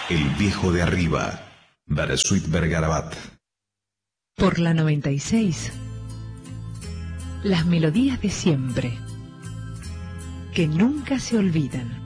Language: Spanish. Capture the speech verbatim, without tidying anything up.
El viejo de arriba. Bersuit Vergarabat. Por la noventa y seis. Las melodías de siempre, que nunca se olvidan.